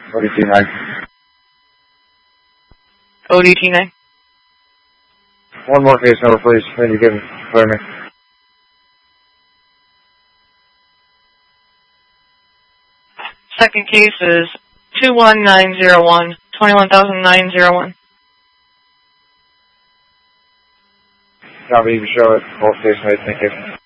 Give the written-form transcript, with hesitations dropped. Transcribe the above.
ODT9. ODT9. One more case number, please. Then you can clear me. Second case is 21901, 21,901. Copy, you can show it. Both case made. Thank you.